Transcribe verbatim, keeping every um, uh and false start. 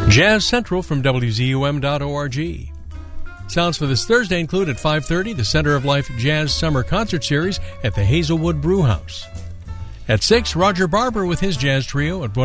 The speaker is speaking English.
Jazz Central from W Z U M dot org. Sounds for this Thursday include at five thirty the Center of Life Jazz Summer Concert Series at the Hazelwood Brew House. At six, Roger Barber with his jazz trio at